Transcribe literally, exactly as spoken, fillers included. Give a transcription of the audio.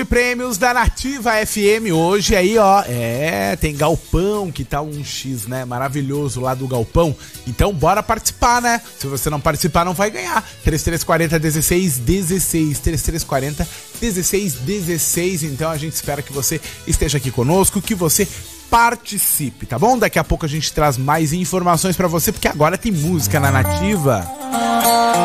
Prêmios da Nativa F M hoje aí, ó, é, tem Galpão, que tá um X, né, maravilhoso lá do Galpão, então bora participar, né, se você não participar não vai ganhar, três três quatro zero, dezesseis dezesseis, três três quatro zero, dezesseis dezesseis, então a gente espera que você esteja aqui conosco, que você participe, tá bom? Daqui a pouco a gente traz mais informações pra você, porque agora tem música na Nativa.